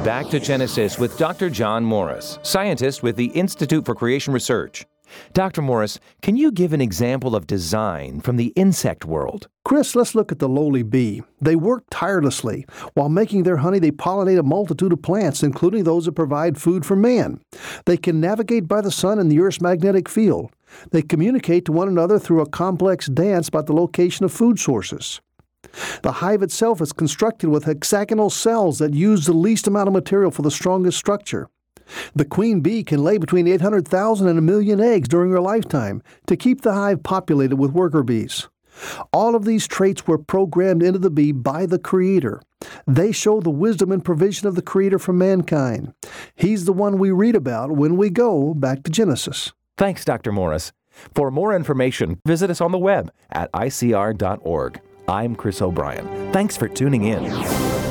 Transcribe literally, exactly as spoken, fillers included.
Back to Genesis with Doctor John Morris, scientist with the Institute for Creation Research. Doctor Morris, can you give an example of design from the insect world? Chris, let's look at the lowly bee. They work tirelessly. While making their honey, they pollinate a multitude of plants, including those that provide food for man. They can navigate by the sun and the Earth's magnetic field. They communicate to one another through a complex dance about the location of food sources. The hive itself is constructed with hexagonal cells that use the least amount of material for the strongest structure. The queen bee can lay between eight hundred thousand and a million eggs during her lifetime to keep the hive populated with worker bees. All of these traits were programmed into the bee by the Creator. They show the wisdom and provision of the Creator for mankind. He's the one we read about when we go back to Genesis. Thanks, Doctor Morris. For more information, visit us on the web at I C R dot org. I'm Chris O'Brien. Thanks for tuning in.